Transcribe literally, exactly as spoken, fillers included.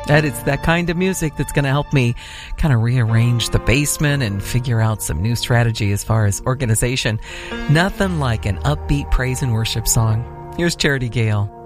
And it's that kind of music that's going to help me kind of rearrange the basement and figure out some new strategy as far as organization. Nothing like an upbeat praise and worship song. Here's Charity Gale.